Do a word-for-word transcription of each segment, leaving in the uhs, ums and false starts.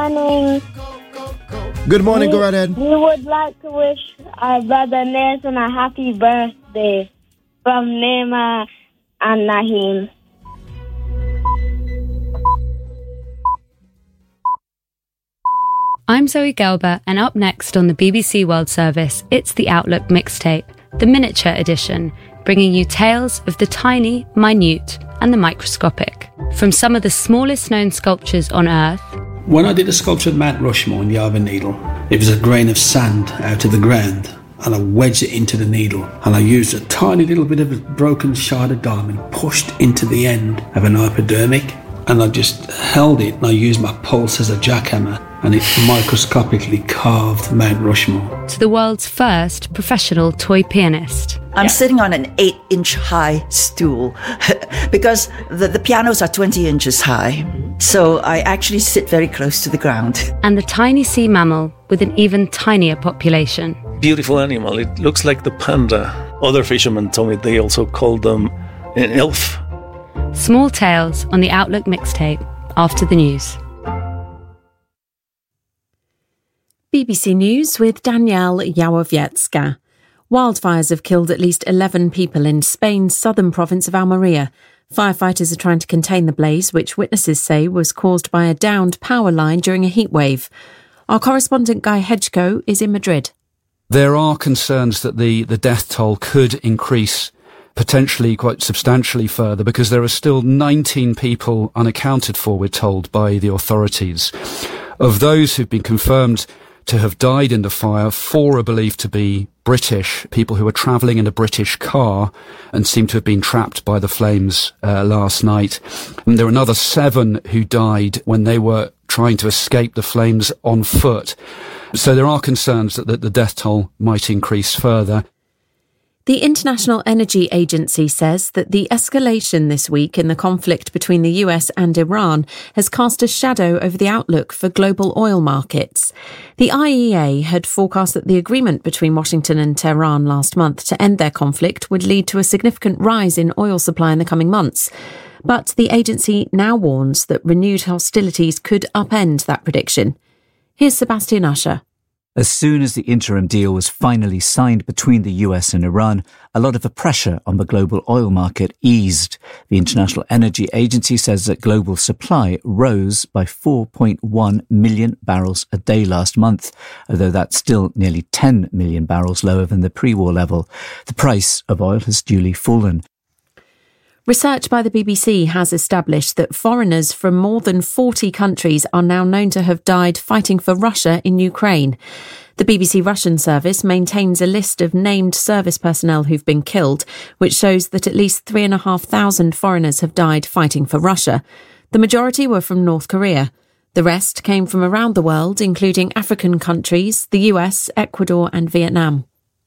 morning. Good morning, we, go right ahead. We would like to wish our brother Nathan a happy birthday from Neema and Naheem. I'm Zoe Gelber, and up next on the B B C World Service, it's the Outlook mixtape, the miniature edition, bringing you tales of the tiny, minute and the microscopic. From some of the smallest known sculptures on Earth. When I did a sculpture at Mount Rushmore in the Arbor Needle, it was a grain of sand out of the ground, and I wedged it into the needle, and I used a tiny little bit of a broken shard of diamond pushed into the end of an hypodermic, and I just held it, and I used my pulse as a jackhammer, and it microscopically carved Mount Rushmore. To the world's first professional toy pianist. I'm yeah. sitting on an eight-inch high stool because the, the pianos are twenty inches high. So I actually sit very close to the ground. And the tiny sea mammal with an even tinier population. Beautiful animal. It looks like the panda. Other fishermen told me they also called them an elf. Small tales on the Outlook mixtape after the news. B B C News with Danielle Yawowiecka. Wildfires have killed at least eleven people in Spain's southern province of Almeria. Firefighters are trying to contain the blaze, which witnesses say was caused by a downed power line during a heatwave. Our correspondent Guy Hedgecoe is in Madrid. There are concerns that the, the death toll could increase potentially quite substantially further because there are still nineteen people unaccounted for, we're told, by the authorities. Of those who've been confirmed to have died in the fire, four are believed to be British, people who were travelling in a British car and seem to have been trapped by the flames uh, last night. And there are another seven who died when they were trying to escape the flames on foot. So there are concerns that, that the death toll might increase further. The International Energy Agency says that the escalation this week in the conflict between the U S and Iran has cast a shadow over the outlook for global oil markets. The I E A had forecast that the agreement between Washington and Tehran last month to end their conflict would lead to a significant rise in oil supply in the coming months. But the agency now warns that renewed hostilities could upend that prediction. Here's Sebastian Usher. As soon as the interim deal was finally signed between the U S and Iran, a lot of the pressure on the global oil market eased. The International Energy Agency says that global supply rose by four point one million barrels a day last month, although that's still nearly ten million barrels lower than the pre-war level. The price of oil has duly fallen. Research by the B B C has established that foreigners from more than forty countries are now known to have died fighting for Russia in Ukraine. The B B C Russian service maintains a list of named service personnel who've been killed, which shows that at least three and a half thousand foreigners have died fighting for Russia. The majority were from North Korea. The rest came from around the world, including African countries, the U S, Ecuador and Vietnam.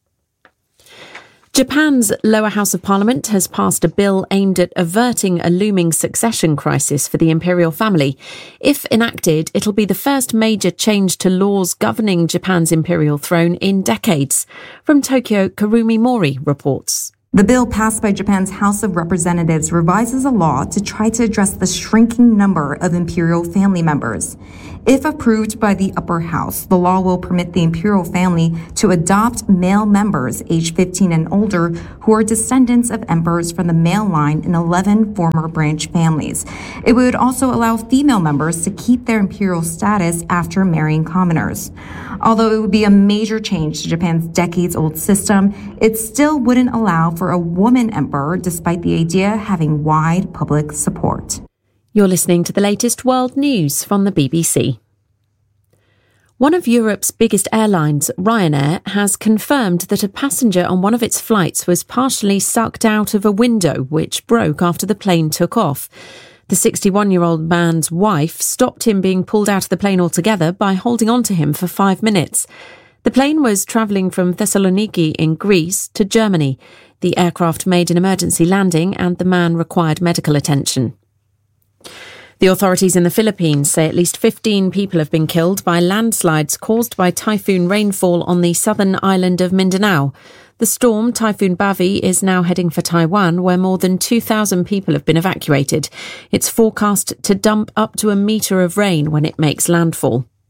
Japan's lower house of parliament has passed a bill aimed at averting a looming succession crisis for the imperial family. If enacted, it'll be the first major change to laws governing Japan's imperial throne in decades. From Tokyo, Karumi Mori reports. The bill passed by Japan's House of Representatives revises a law to try to address the shrinking number of imperial family members. If approved by the upper house, the law will permit the imperial family to adopt male members aged fifteen and older who are descendants of emperors from the male line in eleven former branch families. It would also allow female members to keep their imperial status after marrying commoners. Although it would be a major change to Japan's decades-old system, it still wouldn't allow for a woman emperor, despite the idea having wide public support. You're listening to the latest world news from the B B C. One of Europe's biggest airlines, Ryanair, has confirmed that a passenger on one of its flights was partially sucked out of a window which broke after the plane took off. The sixty-one-year-old man's wife stopped him being pulled out of the plane altogether by holding on to him for five minutes. The plane was travelling from Thessaloniki in Greece to Germany. The aircraft made an emergency landing and the man required medical attention. The authorities in the Philippines say at least fifteen people have been killed by landslides caused by typhoon rainfall on the southern island of Mindanao. The storm, Typhoon Bavi, is now heading for Taiwan, where more than two thousand people have been evacuated. It's forecast to dump up to a metre of rain when it makes landfall.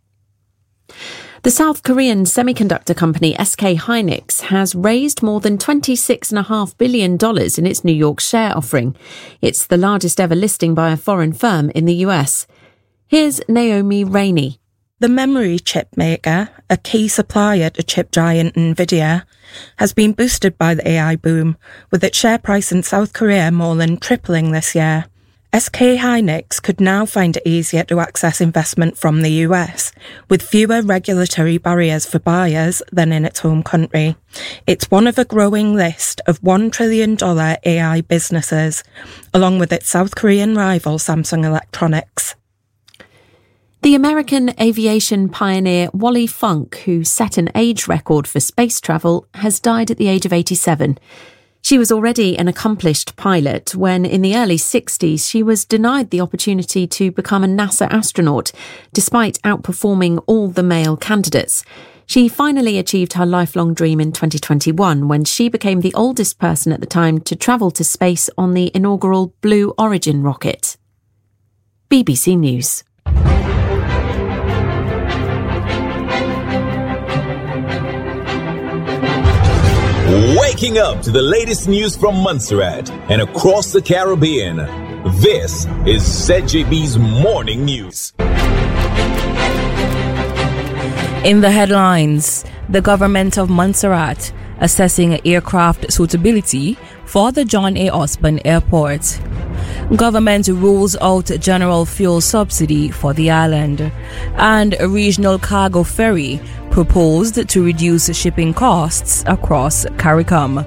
The South Korean semiconductor company S K Hynix has raised more than twenty-six point five billion dollars in its New York share offering. It's the largest ever listing by a foreign firm in the U S. Here's Naomi Rainey. The memory chip maker, a key supplier to chip giant Nvidia, has been boosted by the A I boom, with its share price in South Korea more than tripling this year. S K Hynix could now find it easier to access investment from the U S, with fewer regulatory barriers for buyers than in its home country. It's one of a growing list of one trillion dollars A I businesses, along with its South Korean rival Samsung Electronics. The American aviation pioneer Wally Funk, who set an age record for space travel, has died at the age of eighty-seven. She was already an accomplished pilot when, in the early sixties, she was denied the opportunity to become a NASA astronaut, despite outperforming all the male candidates. She finally achieved her lifelong dream in twenty twenty-one when she became the oldest person at the time to travel to space on the inaugural Blue Origin rocket. B B C News. Waking up to the latest news from Montserrat and across the Caribbean. This is Z J B's Morning News. In the headlines, the government of Montserrat assessing aircraft suitability for the John A. Osborne Airport. Government rules out general fuel subsidy for the island. And a regional cargo ferry proposed to reduce shipping costs across CARICOM.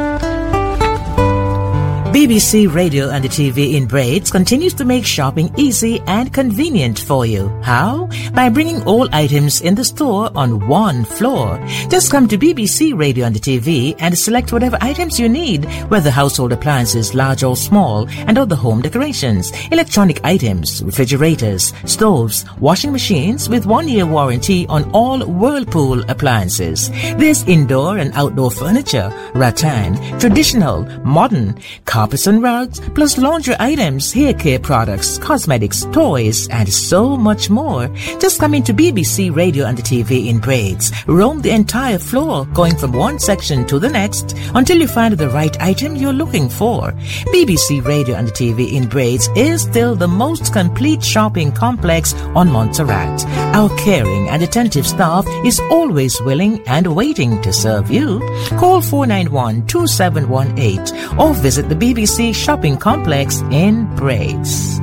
B B C Radio and the T V in braids continues to make shopping easy and convenient for you. How? By bringing all items in the store on one floor. Just come to B B C Radio and the T V and select whatever items you need, whether household appliances, large or small, and other home decorations, electronic items, refrigerators, stoves, washing machines with one-year warranty on all Whirlpool appliances. There's indoor and outdoor furniture, rattan, traditional, modern, carpets and rugs, plus laundry items, hair care products, cosmetics, toys, and so much more. Just come into B B C Radio and the T V in braids. Roam the entire floor, going from one section to the next until you find the right item you're looking for. B B C Radio and the T V in braids is still the most complete shopping complex on Montserrat. Our caring and attentive staff is always willing and waiting to serve you. Call four nine one, two seven one eight or visit the B B C Shopping Complex in Braids.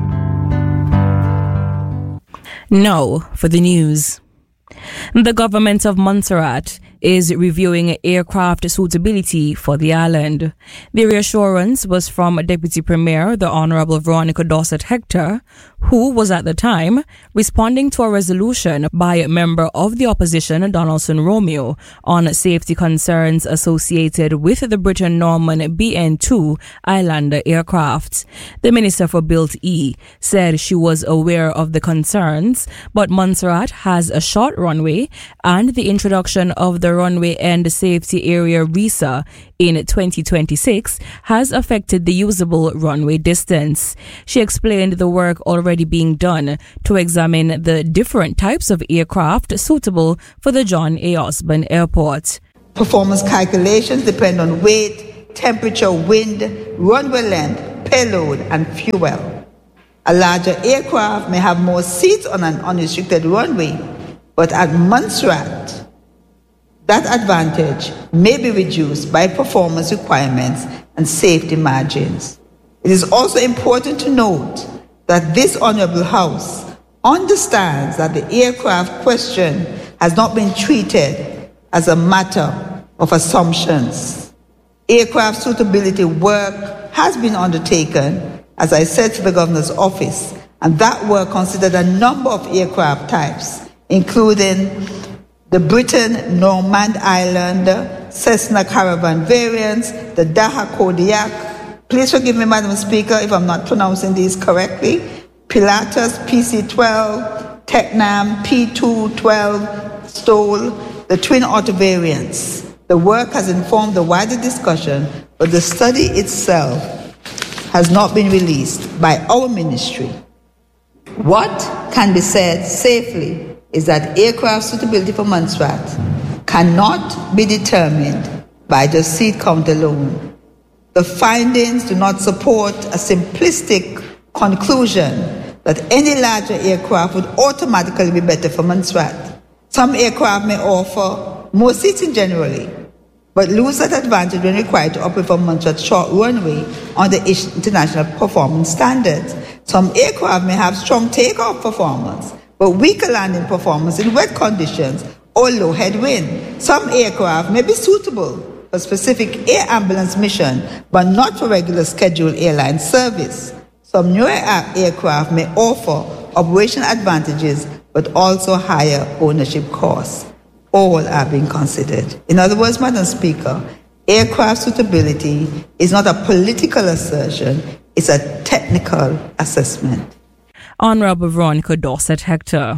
Now for the news. The government of Montserrat is reviewing aircraft suitability for the island. The reassurance was from Deputy Premier, the Honourable Veronica Dorset Hector, who was at the time responding to a resolution by a member of the opposition, Donaldson Romeo, on safety concerns associated with the Britten Norman B N two Islander aircraft. The Minister for Built E said she was aware of the concerns, but Montserrat has a short runway and the introduction of the Runway End Safety Area R I S A in twenty twenty-six has affected the usable runway distance. She explained the work already being done to examine the different types of aircraft suitable for the John A. Osborne Airport. Performance calculations depend on weight, temperature, wind, runway length, payload, and fuel. A larger aircraft may have more seats on an unrestricted runway, but at Montserrat, that advantage may be reduced by performance requirements and safety margins. It is also important to note that this Honourable House understands that the aircraft question has not been treated as a matter of assumptions. Aircraft suitability work has been undertaken, as I said, to the Governor's Office, and that work considered a number of aircraft types, including the Britten Normand Islander, Cessna Caravan variants, the Daha Kodiak. Please forgive me, Madam Speaker, if I'm not pronouncing these correctly. Pilatus P C twelve, Tecnam P two twelve, Stoll, the Twin Otter variants. The work has informed the wider discussion, but the study itself has not been released by our ministry. What can be said safely is that aircraft suitability for Montserrat cannot be determined by the seat count alone. The findings do not support a simplistic conclusion that any larger aircraft would automatically be better for Montserrat. Some aircraft may offer more seating generally, but lose that advantage when required to operate from Montserrat's short runway under international performance standards. Some aircraft may have strong takeoff performance, but weaker landing performance in wet conditions or low headwind. Some aircraft may be suitable for specific air ambulance mission, but not for regular scheduled airline service. Some newer aircraft may offer operational advantages, but also higher ownership costs. All are being considered. In other words, Madam Speaker, aircraft suitability is not a political assertion, it's a technical assessment. Honourable Veronica Dorset Hector.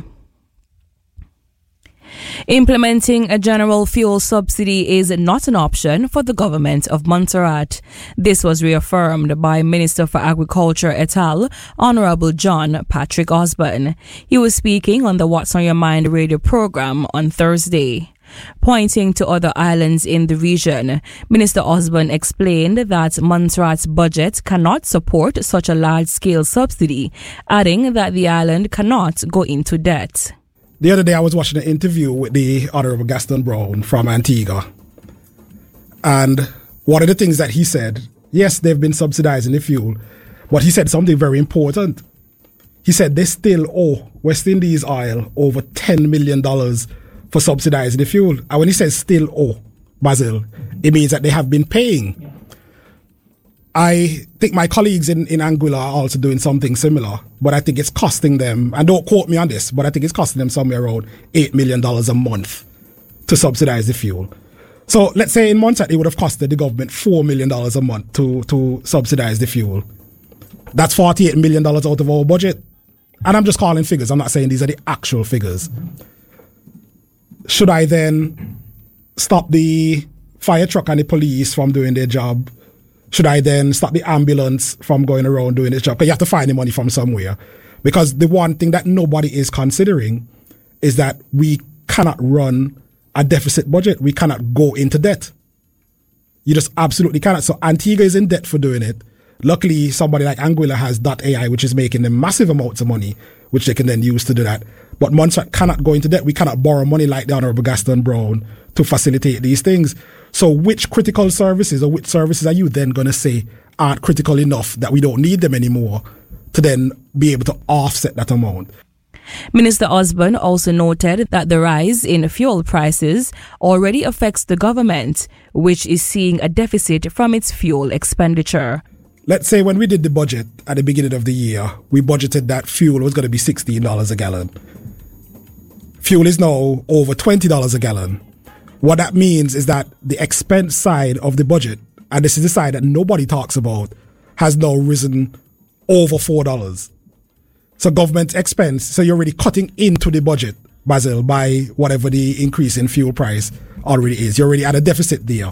Implementing a general fuel subsidy is not an option for the government of Montserrat. This was reaffirmed by Minister for Agriculture et al., Honourable John Patrick Osborne. He was speaking on the What's on Your Mind radio program on Thursday. Pointing to other islands in the region, Minister Osborne explained that Montserrat's budget cannot support such a large-scale subsidy, adding that the island cannot go into debt. The other day I was watching an interview with the Honourable Gaston Brown from Antigua. And one of the things that he said, yes, they've been subsidizing the fuel, but he said something very important. He said they still owe West Indies Oil over ten million dollars for subsidizing the fuel. And when he says still owe, Basil, it means that they have been paying. Yeah. I think my colleagues in, in Anguilla are also doing something similar, but I think it's costing them, and don't quote me on this, but I think it's costing them somewhere around eight million dollars a month to subsidize the fuel. So let's say in Montserrat it would have costed the government four million dollars a month to, to subsidize the fuel. That's forty-eight million dollars out of our budget. And I'm just calling figures, I'm not saying these are the actual figures. Should I then stop the fire truck and the police from doing their job? Should I then stop the ambulance from going around doing its job? Because you have to find the money from somewhere. Because the one thing that nobody is considering is that we cannot run a deficit budget. We cannot go into debt. You just absolutely cannot. So Antigua is in debt for doing it. Luckily, somebody like Anguilla has Dot A I, which is making them massive amounts of money, which they can then use to do that. But Montserrat cannot go into debt. We cannot borrow money like the Honourable Gaston Brown to facilitate these things. So which critical services or which services are you then going to say aren't critical enough that we don't need them anymore to then be able to offset that amount? Minister Osborne also noted that the rise in fuel prices already affects the government, which is seeing a deficit from its fuel expenditure. Let's say when we did the budget at the beginning of the year, we budgeted that fuel was going to be sixteen dollars a gallon. Fuel is now over twenty dollars a gallon. What that means is that the expense side of the budget, and this is the side that nobody talks about, has now risen over four dollars. So government expense, so you're already cutting into the budget, Basil, by whatever the increase in fuel price already is. You're already at a deficit there.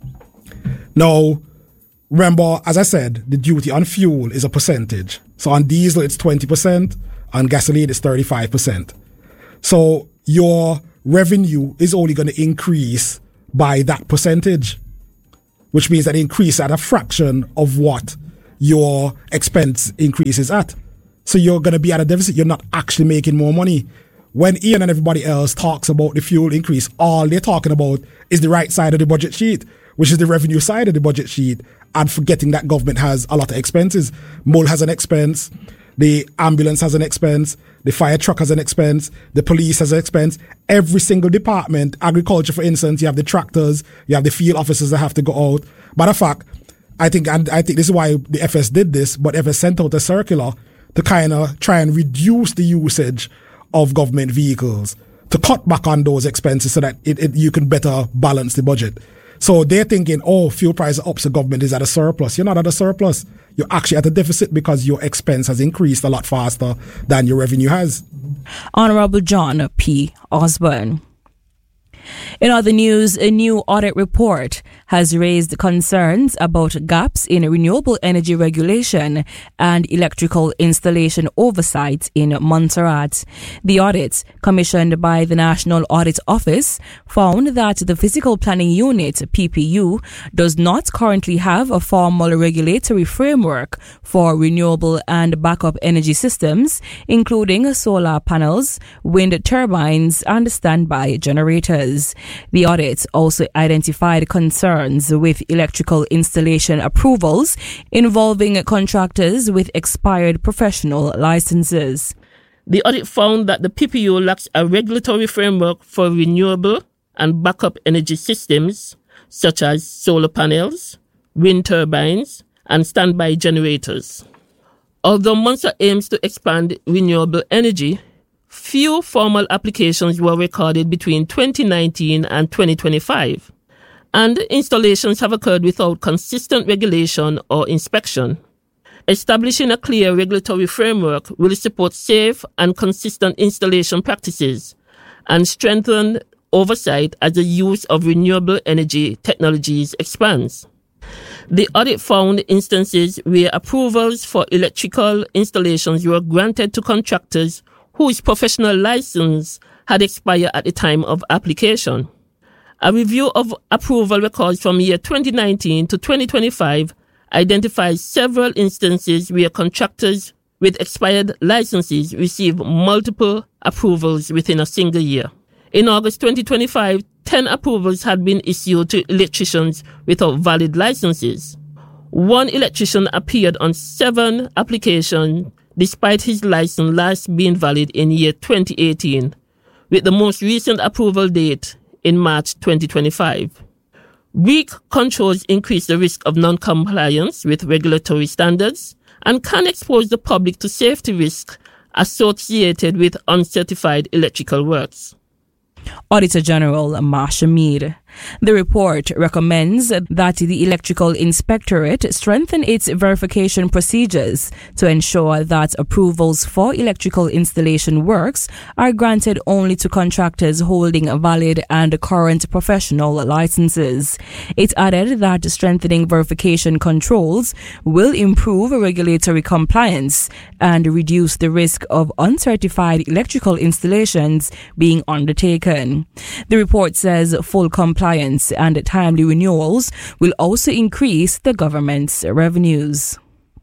Now, remember, as I said, the duty on fuel is a percentage. So on diesel, it's twenty percent. On gasoline, it's thirty-five percent. So your revenue is only going to increase by that percentage, which means that it increase at a fraction of what your expense increase is at. So you're going to be at a deficit. You're not actually making more money. When Ian and everybody else talks about the fuel increase, all they're talking about is the right side of the budget sheet, which is the revenue side of the budget sheet, and forgetting that government has a lot of expenses. M O L has an expense. The ambulance has an expense. The fire truck has an expense. The police has an expense. Every single department, agriculture, for instance, you have the tractors, you have the field officers that have to go out. Matter of fact, I think, and I think this is why the F S did this, but F S sent out a circular to kind of try and reduce the usage of government vehicles, to cut back on those expenses so that it, it, you can better balance the budget. So they're thinking, oh, fuel prices are up, so government is at a surplus. You're not at a surplus. You're actually at a deficit because your expense has increased a lot faster than your revenue has. Honourable John P. Osborne. In other news, a new audit report has raised concerns about gaps in renewable energy regulation and electrical installation oversight in Montserrat. The audit, commissioned by the National Audit Office, found that the Physical Planning Unit, P P U, does not currently have a formal regulatory framework for renewable and backup energy systems, including solar panels, wind turbines, and standby generators. The audit also identified concerns with electrical installation approvals involving contractors with expired professional licenses. The audit found that the P P U lacks a regulatory framework for renewable and backup energy systems, such as solar panels, wind turbines, and standby generators. Although Montserrat aims to expand renewable energy, few formal applications were recorded between twenty nineteen and twenty twenty-five, and installations have occurred without consistent regulation or inspection. Establishing a clear regulatory framework will support safe and consistent installation practices and strengthen oversight as the use of renewable energy technologies expands. The audit found instances where approvals for electrical installations were granted to contractors whose professional license had expired at the time of application. A review of approval records from year twenty nineteen to twenty twenty-five identifies several instances where contractors with expired licenses received multiple approvals within a single year. In August twenty twenty-five, ten approvals had been issued to electricians without valid licenses. One electrician appeared on seven applications despite his license last being valid in year twenty eighteen, with the most recent approval date in March twenty twenty-five. Weak controls increase the risk of non-compliance with regulatory standards and can expose the public to safety risks associated with uncertified electrical works. Auditor General Marsha Mead. The report recommends that the Electrical Inspectorate strengthen its verification procedures to ensure that approvals for electrical installation works are granted only to contractors holding valid and current professional licenses. It added that strengthening verification controls will improve regulatory compliance and reduce the risk of uncertified electrical installations being undertaken. The report says full compliance and timely renewals will also increase the government's revenues.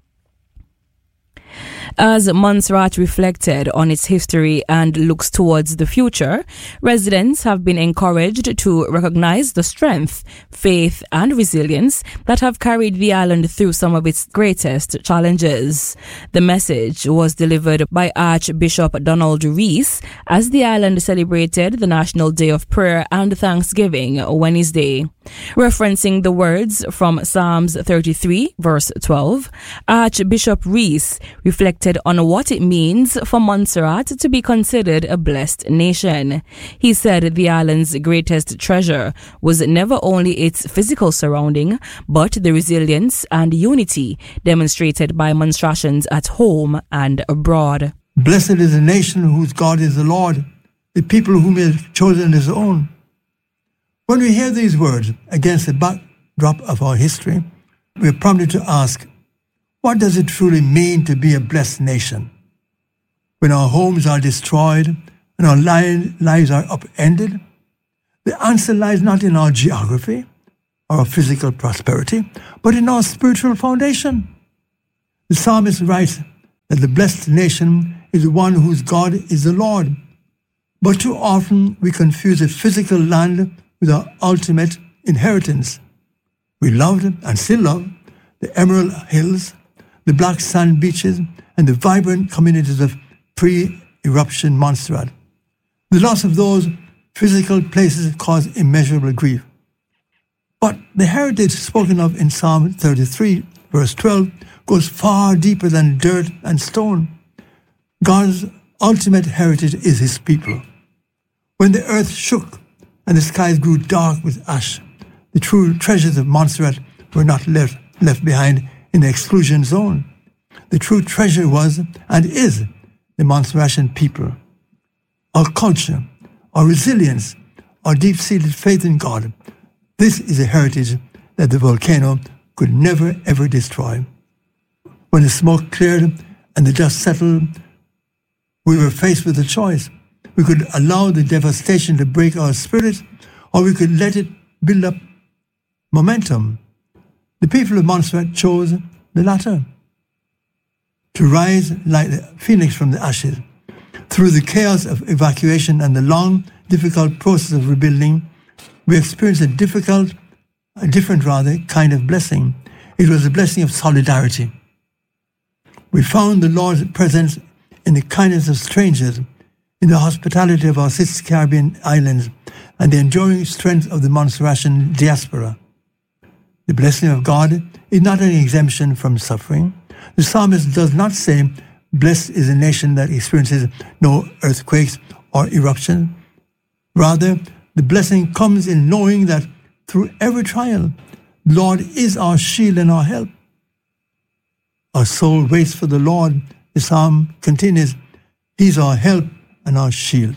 As Montserrat reflected on its history and looks towards the future, residents have been encouraged to recognize the strength, faith, and resilience that have carried the island through some of its greatest challenges. The message was delivered by Archbishop Donald Rees as the island celebrated the National Day of Prayer and Thanksgiving Wednesday. Referencing the words from Psalms thirty-three, verse twelve, Archbishop Rees reflected on what it means for Montserrat to be considered a blessed nation. He said the island's greatest treasure was never only its physical surrounding, but the resilience and unity demonstrated by Montserratians at home and abroad. Blessed is the nation whose God is the Lord, the people whom he has chosen his own. When we hear these words against the backdrop of our history, we are prompted to ask, what does it truly mean to be a blessed nation? When our homes are destroyed and our lives are upended, the answer lies not in our geography or our physical prosperity, but in our spiritual foundation. The psalmist writes that the blessed nation is the one whose God is the Lord. But too often we confuse a physical land with our ultimate inheritance. We loved and still love the Emerald Hills, the black sand beaches, and the vibrant communities of pre-eruption Montserrat. The loss of those physical places caused immeasurable grief. But the heritage spoken of in Psalm thirty-three, verse twelve, goes far deeper than dirt and stone. God's ultimate heritage is his people. When the earth shook and the skies grew dark with ash, the true treasures of Montserrat were not left, left behind in the exclusion zone. The true treasure was and is the Montserratian people. Our culture, our resilience, our deep-seated faith in God. This is a heritage that the volcano could never, ever destroy. When the smoke cleared and the dust settled, we were faced with a choice. We could allow the devastation to break our spirit, or we could let it build up momentum. The people of Montserrat chose the latter, to rise like the phoenix from the ashes. Through the chaos of evacuation and the long, difficult process of rebuilding, we experienced a difficult, a different rather, kind of blessing. It was a blessing of solidarity. We found the Lord's presence in the kindness of strangers, in the hospitality of our six Caribbean islands, and the enduring strength of the Montserratian diaspora. The blessing of God is not an exemption from suffering. The psalmist does not say, "Blessed is a nation that experiences no earthquakes or eruptions." Rather, the blessing comes in knowing that through every trial, the Lord is our shield and our help. Our soul waits for the Lord. The psalm continues, He's our help and our shield.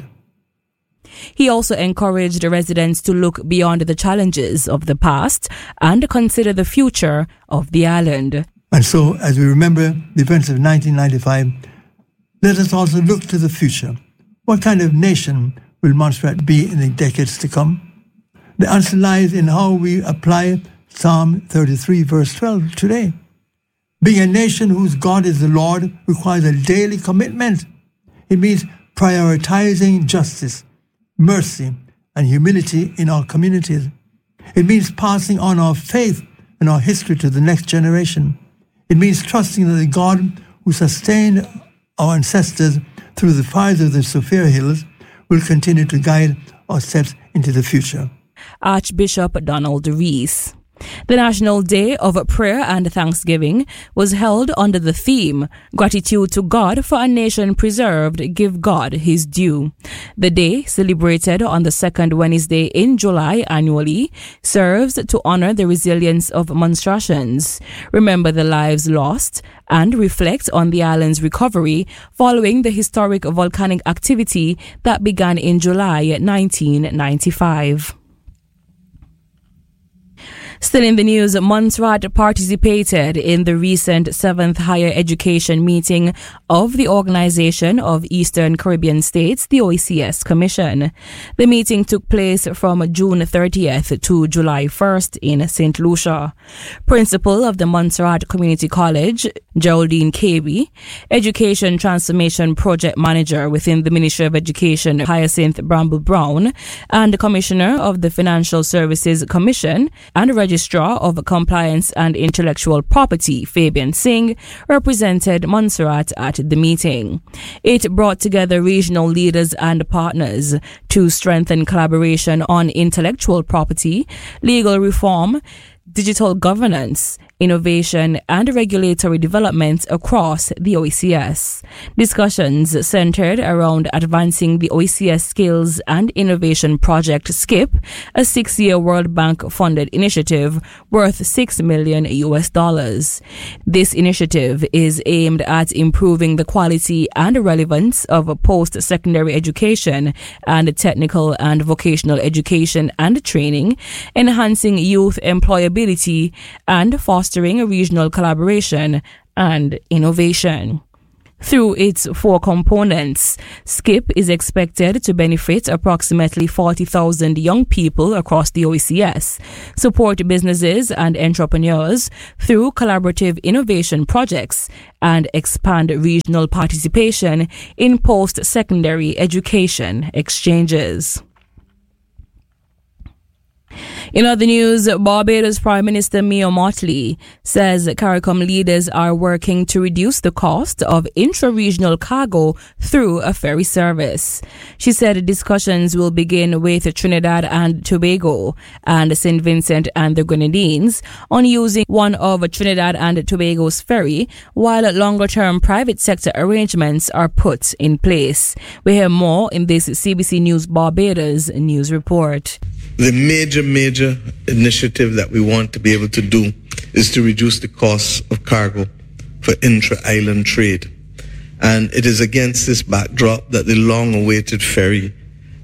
He also encouraged the residents to look beyond the challenges of the past and consider the future of the island. And so, as we remember the events of nineteen ninety-five, let us also look to the future. What kind of nation will Montserrat be in the decades to come? The answer lies in how we apply Psalm thirty-three, verse twelve today. Being a nation whose God is the Lord requires a daily commitment. It means prioritizing justice, mercy, and humility in our communities. It means passing on our faith and our history to the next generation. It means trusting that the God who sustained our ancestors through the fires of the Sophia Hills will continue to guide our steps into the future. Archbishop Donald Rees. The National Day of Prayer and Thanksgiving was held under the theme, Gratitude to God for a Nation Preserved, Give God His Due. The day, celebrated on the second Wednesday in July annually, serves to honor the resilience of Montserratians, remember the lives lost, and reflect on the island's recovery following the historic volcanic activity that began in July nineteen ninety-five. Still in the news, Montserrat participated in the recent seventh Higher Education meeting of the Organization of Eastern Caribbean States, the O E C S Commission. The meeting took place from June thirtieth to July first in Saint Lucia. Principal of the Montserrat Community College, Geraldine Cabey, Education Transformation Project Manager within the Ministry of Education, Hyacinth Bramble Brown, and Commissioner of the Financial Services Commission and Registrar of Compliance and Intellectual Property, Fabian Singh, represented Montserrat at the meeting. It brought together regional leaders and partners to strengthen collaboration on intellectual property, legal reform, digital governance, innovation, and regulatory development across the O E C S. Discussions centered around advancing the O E C S Skills and Innovation Project SKIP, a six-year World Bank-funded initiative worth six million U S dollars. This initiative is aimed at improving the quality and relevance of post-secondary education and technical and vocational education and training, enhancing youth employability, and fostering fostering regional collaboration and innovation. Through its four components, SKIP is expected to benefit approximately forty thousand young people across the O E C S, support businesses and entrepreneurs through collaborative innovation projects, and expand regional participation in post-secondary education exchanges. In other news, Barbados Prime Minister Mia Mottley says CARICOM leaders are working to reduce the cost of intra-regional cargo through a ferry service. She said discussions will begin with Trinidad and Tobago and Saint Vincent and the Grenadines on using one of Trinidad and Tobago's ferry, while longer-term private sector arrangements are put in place. We hear more in this C B C News Barbados news report. The major, major initiative that we want to be able to do is to reduce the costs of cargo for intra-island trade. And it is against this backdrop that the long-awaited ferry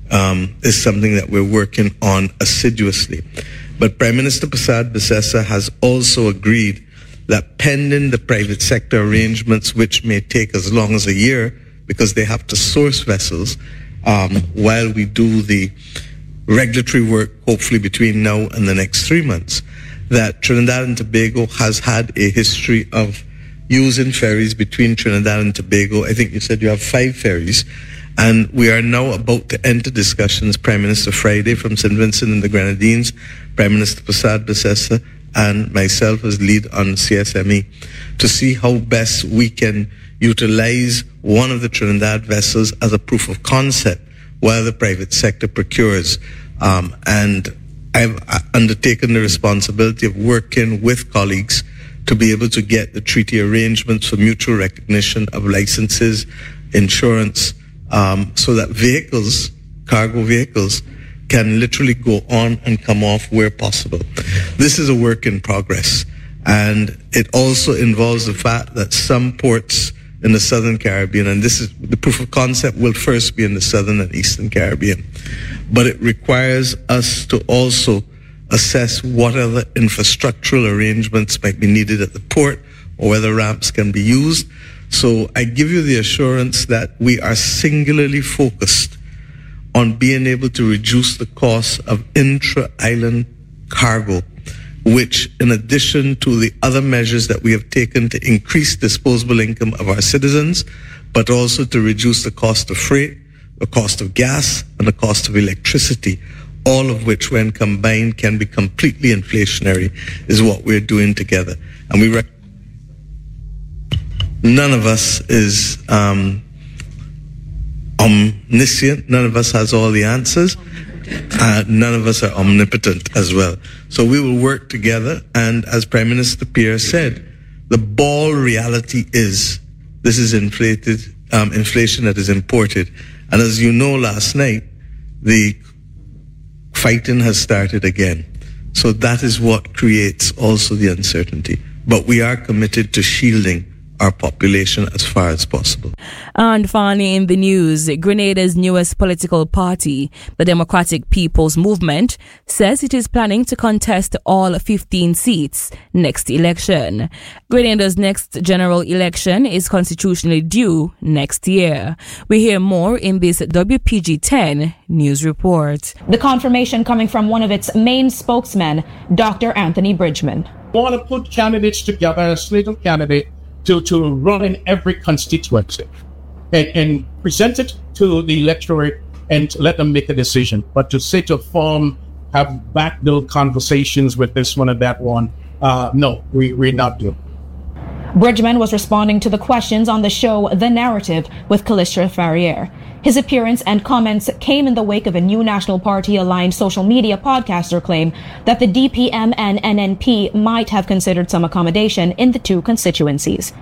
um, is something that we're working on assiduously. But Prime Minister Prasad Bisesa has also agreed that pending the private sector arrangements, which may take as long as a year because they have to source vessels, um, while we do the regulatory work, hopefully between now and the next three months, that Trinidad and Tobago has had a history of using ferries between Trinidad and Tobago. I think you said you have five ferries. And we are now about to enter discussions, Prime Minister Friday from Saint Vincent and the Grenadines, Prime Minister Prasad Bisesa, and myself as lead on C S M E, to see how best we can utilize one of the Trinidad vessels as a proof of concept while the private sector procures. Um, and I've undertaken the responsibility of working with colleagues to be able to get the treaty arrangements for mutual recognition of licenses, insurance, um, so that vehicles, cargo vehicles, can literally go on and come off where possible. This is a work in progress, and it also involves the fact that some ports in the Southern Caribbean, and this is the proof of concept will first be in the Southern and Eastern Caribbean, but it requires us to also assess what other infrastructural arrangements might be needed at the port or whether ramps can be used. So I give you the assurance that we are singularly focused on being able to reduce the cost of intra-island cargo, which, in addition to the other measures that we have taken to increase disposable income of our citizens, but also to reduce the cost of freight, the cost of gas, and the cost of electricity, all of which, when combined, can be completely inflationary, is what we're doing together. And we rec- none of us is um, omniscient. None of us has all the answers. Uh, none of us are omnipotent as well. So we will work together. And as Prime Minister Pierre said, the ball reality is this is inflated, um, inflation that is imported. And as you know, last night, the fighting has started again. So that is what creates also the uncertainty. But we are committed to shielding our population as far as possible. And finally in the news, Grenada's newest political party, the Democratic People's Movement, says it is planning to contest all fifteen seats next election. Grenada's next general election is constitutionally due next year. We hear more in this W P G ten news report. The confirmation coming from one of its main spokesmen, Doctor Anthony Bridgman. We want to put candidates together, a slate of candidates, to, to run in every constituency and, and present it to the electorate and let them make a decision. But to sit to form, have backdoor conversations with this one and that one, uh, no, we, we're not doing. Bridgman was responding to the questions on the show The Narrative with Callistra Farrier. His appearance and comments came in the wake of a new National Party-aligned social media podcaster claim that the D P M and N N P might have considered some accommodation in the two constituencies.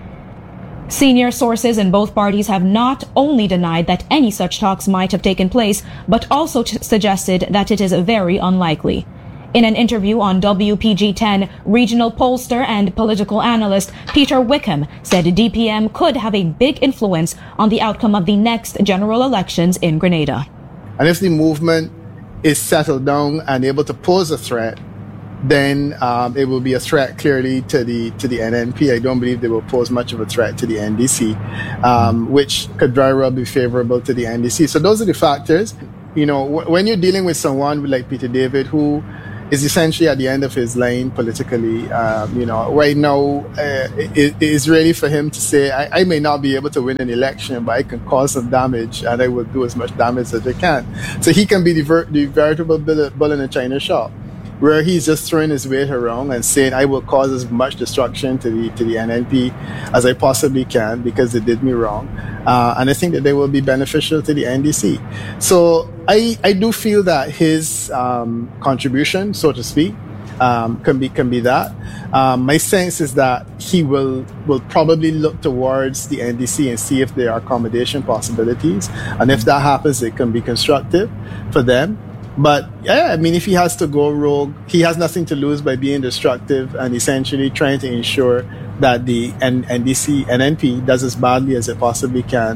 Senior sources in both parties have not only denied that any such talks might have taken place, but also t- suggested that it is very unlikely. In an interview on W P G ten, regional pollster and political analyst Peter Wickham said D P M could have a big influence on the outcome of the next general elections in Grenada. And if the movement is settled down and able to pose a threat, then um, it will be a threat clearly to the to the N N P. I don't believe they will pose much of a threat to the N D C, um, which could very well be favorable to the N D C. So those are the factors. You know, w- when you're dealing with someone like Peter David, who is essentially at the end of his line politically. Um, you know, right now, uh, it, it is really for him to say, I, I may not be able to win an election, but I can cause some damage and I will do as much damage as I can. So he can be the, ver- the veritable bull, bull in a china shop, where he's just throwing his weight around and saying, I will cause as much destruction to the to the N N P as I possibly can because they did me wrong. Uh, and I think that they will be beneficial to the N D C. So I, I do feel that his um, contribution, so to speak, um, can be can be that. Um, my sense is that he will will probably look towards the N D C and see if there are accommodation possibilities. And if that happens, it can be constructive for them. But yeah, I mean, if he has to go rogue, he has nothing to lose by being destructive and essentially trying to ensure that the N- NDC, N N P does as badly as it possibly can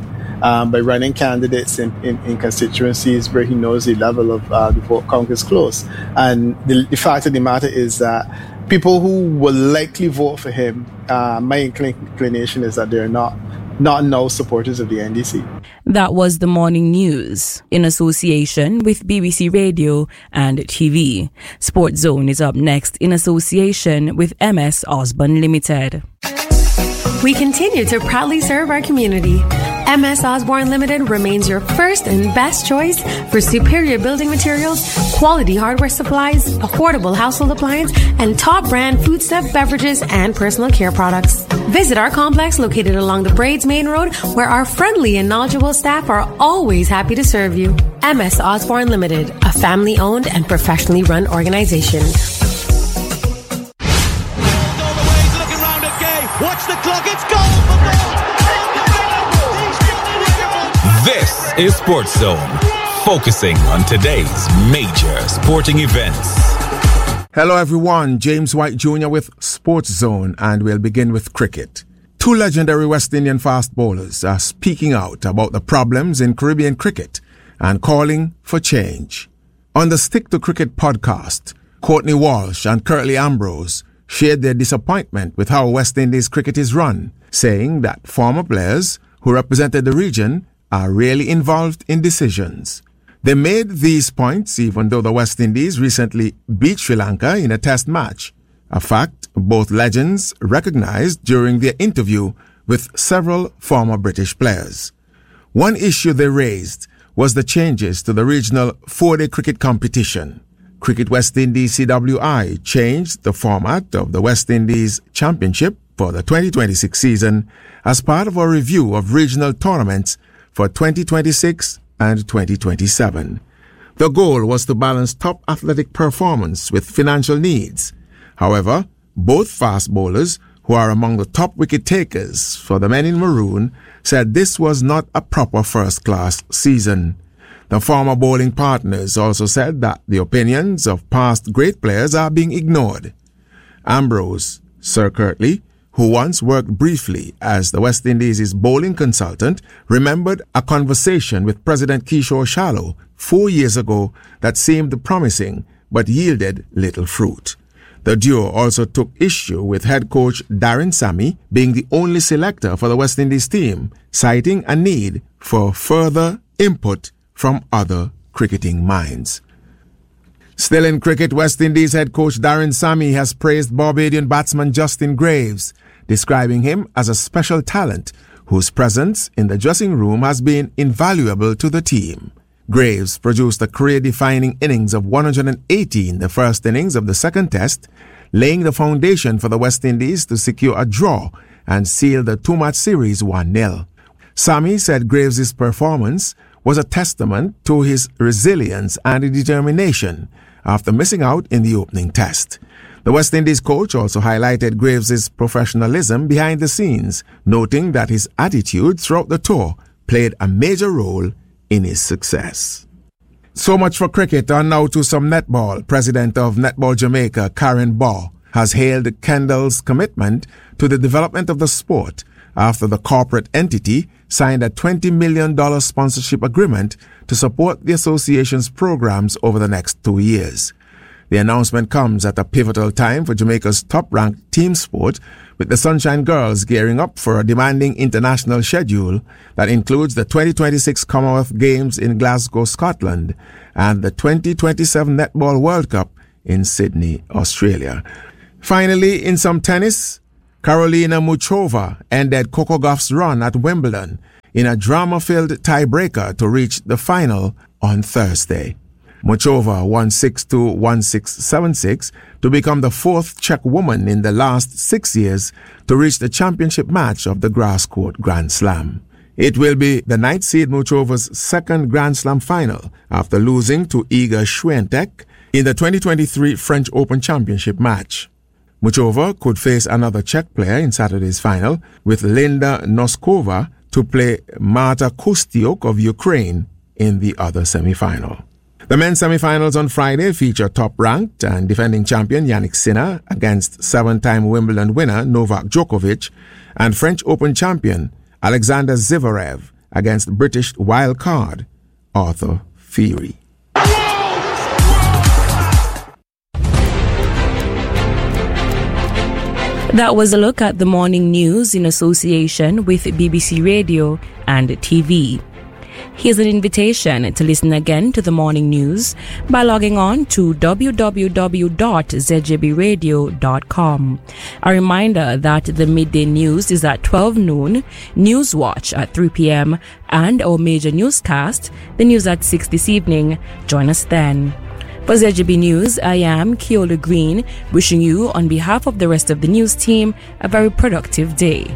um, by running candidates in, in, in constituencies where he knows the level of uh, the vote count is close. And the, the fact of the matter is that people who will likely vote for him, uh, my inclination is that they're not not now supporters of the N D C. That was the morning news in association with B B C Radio and T V. Sports Zone is up next in association with M S Osborne Limited. We continue to proudly serve our community. M S Osborne Limited remains your first and best choice for superior building materials, quality hardware supplies, affordable household appliance, and top brand foodstuff, beverages, and personal care products. Visit our complex located along the Braids Main Road, where our friendly and knowledgeable staff are always happy to serve you. M S Osborne Limited, a family-owned and professionally run organization. Watch the clock, it's goal for This is Sports Zone, focusing on today's major sporting events. Hello everyone, James White Junior with Sports Zone, and we'll begin with cricket. Two legendary West Indian fast bowlers are speaking out about the problems in Caribbean cricket and calling for change. On the Stick to Cricket podcast, Courtney Walsh and Curtly Ambrose shared their disappointment with how West Indies cricket is run, saying that former players who represented the region are rarely involved in decisions. They made these points even though the West Indies recently beat Sri Lanka in a test match, a fact both legends recognized during their interview with several former British players. One issue they raised was the changes to the regional four-day cricket competition. Cricket West Indies C W I changed the format of the West Indies Championship for the twenty twenty-six season as part of a review of regional tournaments for twenty twenty-six and twenty twenty-seven. The goal was to balance top athletic performance with financial needs. However, both fast bowlers, who are among the top wicket takers for the men in maroon, said this was not a proper first-class season. The former bowling partners also said that the opinions of past great players are being ignored. Ambrose, Sir Curtly, who once worked briefly as the West Indies' bowling consultant, remembered a conversation with President Kishore Shallow four years ago that seemed promising but yielded little fruit. The duo also took issue with head coach Darren Sammy being the only selector for the West Indies team, citing a need for further input from other cricketing minds. Still in cricket, West Indies head coach Darren Sammy has praised Barbadian batsman Justin Graves, describing him as a special talent whose presence in the dressing room has been invaluable to the team. Graves produced a career-defining innings of one hundred eighty in the first innings of the second test, laying the foundation for the West Indies to secure a draw and seal the two-match series one nil. Sammy said Graves' performance was a testament to his resilience and determination after missing out in the opening test. The West Indies coach also highlighted Graves' professionalism behind the scenes, noting that his attitude throughout the tour played a major role in his success. So much for cricket, and now to some netball. President of Netball Jamaica, Karen Baugh, has hailed Kendall's commitment to the development of the sport after the corporate entity signed a twenty million dollars sponsorship agreement to support the association's programs over the next two years. The announcement comes at a pivotal time for Jamaica's top-ranked team sport, with the Sunshine Girls gearing up for a demanding international schedule that includes the twenty twenty-six Commonwealth Games in Glasgow, Scotland, and the twenty twenty-seven Netball World Cup in Sydney, Australia. Finally, in some tennis, Karolina Muchova ended Coco Gauff's run at Wimbledon in a drama-filled tiebreaker to reach the final on Thursday. Muchova won six two, one six, seven six to become the fourth Czech woman in the last six years to reach the championship match of the grass court Grand Slam. It will be the ninth seed Muchova's second Grand Slam final after losing to Iga Swiatek in the twenty twenty-three French Open Championship match. Muchova could face another Czech player in Saturday's final, with Linda Noskova to play Marta Kostyuk of Ukraine in the other semi-final. The men's semi-finals on Friday feature top-ranked and defending champion Yannick Sinner against seven-time Wimbledon winner Novak Djokovic and French Open champion Alexander Zverev against British wildcard Arthur Fury. That was a look at the morning news in association with B B C Radio and T V. Here's an invitation to listen again to the morning news by logging on to w w w dot z j b radio dot com. A reminder that the midday news is at twelve noon, Newswatch at three p.m. and our major newscast, the news at six this evening. Join us then. For Z J B News, I am Keola Green, wishing you, on behalf of the rest of the news team, a very productive day.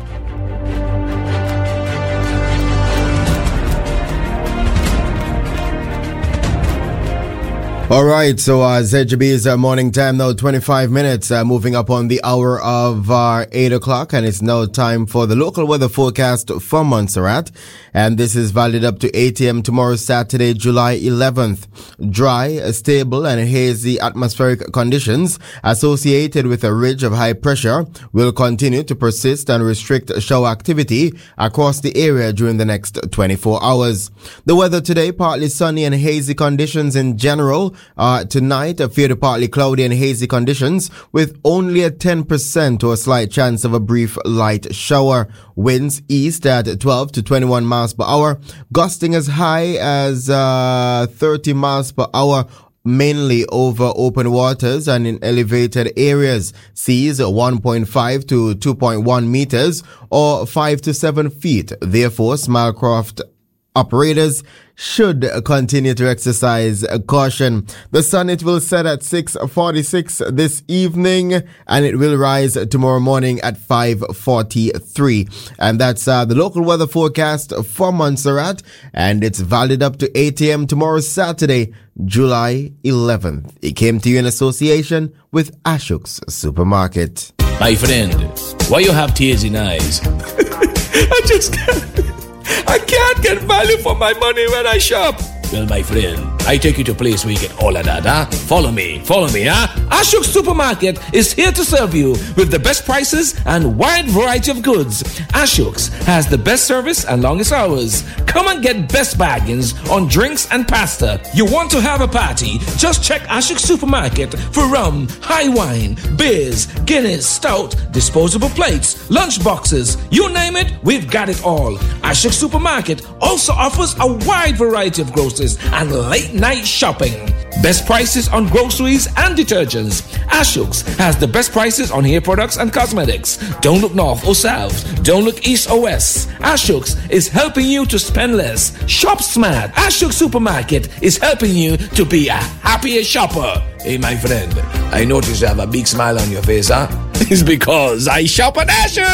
All right, so uh, Z J B's uh, morning time now, twenty-five minutes, uh, moving up on the hour of uh, eight o'clock, and it's now time for the local weather forecast from Montserrat. And this is valid up to eight a.m. tomorrow, Saturday, July eleventh. Dry, stable, and hazy atmospheric conditions associated with a ridge of high pressure will continue to persist and restrict shower activity across the area during the next twenty-four hours. The weather today, partly sunny and hazy conditions in general. Uh, tonight, a fairly partly cloudy and hazy conditions with only a ten percent or a slight chance of a brief light shower. Winds east at twelve to twenty-one miles per hour, gusting as high as uh, thirty miles per hour, mainly over open waters and in elevated areas. Seas one point five to two point one meters or five to seven feet. Therefore, Smilecraft operators should continue to exercise caution. The sun, it will set at six forty-six this evening, and it will rise tomorrow morning at five forty-three. And that's uh, the local weather forecast for Montserrat, and it's valid up to eight a.m. tomorrow, Saturday, July eleventh. It came to you in association with Ashok's Supermarket. My friend, why you have tears in eyes? I just can't. I can't get value for my money when I shop. Well, my friend, I take you to a place where you get all of that, huh? Follow me, follow me, huh? Ashok Supermarket is here to serve you with the best prices and wide variety of goods. Ashok's has the best service and longest hours. Come and get best bargains on drinks and pasta. You want to have a party? Just check Ashok Supermarket for rum, high wine, beers, Guinness, stout, disposable plates, lunch boxes. You name it, we've got it all. Ashok Supermarket also offers a wide variety of groceries and late night shopping. Best prices on groceries and detergents. Ashok's has the best prices on hair products and cosmetics. Don't look north or south. Don't look east or west. Ashok's is helping you to spend less. Shop smart. Ashok Supermarket is helping you to be a happier shopper. Hey, my friend, I notice you have a big smile on your face, huh? It's because I shop at Ashok.